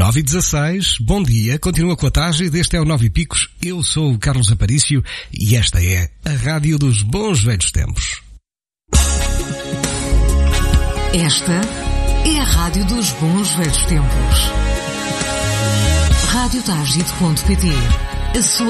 9h16, bom dia, continua com a Tâgida, este é o 9 e Picos, eu sou o Carlos Aparício e esta é a Rádio dos Bons Velhos Tempos. Esta é a Rádio dos Bons Velhos Tempos. Radiotagide.pt, a sua